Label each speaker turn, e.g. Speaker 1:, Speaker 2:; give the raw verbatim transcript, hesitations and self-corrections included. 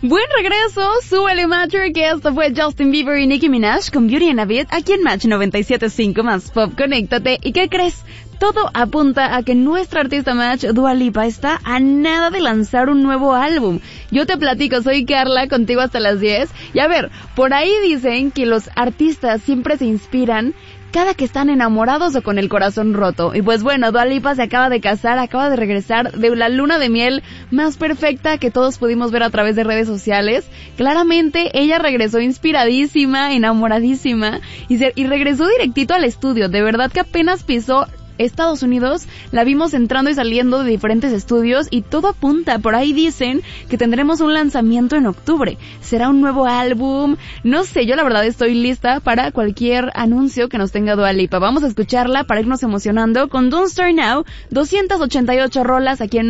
Speaker 1: Buen regreso, súbele Matcher, que esto fue Justin Bieber y Nicki Minaj con Beauty and a Beat aquí en Match noventa y siete punto cinco más Pop. Conéctate. ¿Y qué crees? Todo apunta a que nuestra artista Match, Dua Lipa, está a nada de lanzar un nuevo álbum. Yo te platico, soy Carla, contigo hasta las diez. Y a ver, por ahí dicen que los artistas siempre se inspiran cada que están enamorados o con el corazón roto. Y pues bueno, Dua Lipa se acaba de casar, acaba de regresar de la luna de miel más perfecta que todos pudimos ver a través de redes sociales. Claramente ella regresó inspiradísima, enamoradísima y, se, y regresó directito al estudio. De verdad que apenas pisó Estados Unidos, la vimos entrando y saliendo de diferentes estudios y todo apunta, por ahí dicen que tendremos un lanzamiento en octubre, será un nuevo álbum, no sé, yo la verdad estoy lista para cualquier anuncio que nos tenga Dua Lipa. Vamos a escucharla para irnos emocionando con Don't Start Now, doscientas ochenta y ocho rolas aquí en